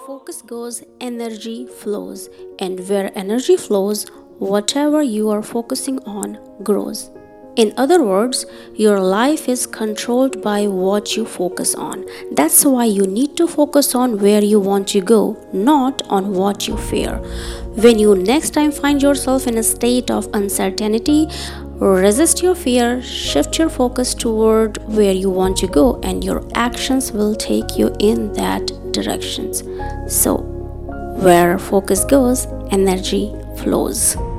Focus goes, energy flows, and where energy flows, whatever you are focusing on grows. In other words, your life is controlled by what you focus on. That's why you need to focus on where you want to go, not on what you fear. When you next time find yourself in a state of uncertainty, resist your fear, shift your focus toward where you want to go, and your actions will take you in that directions. So, where focus goes, energy flows.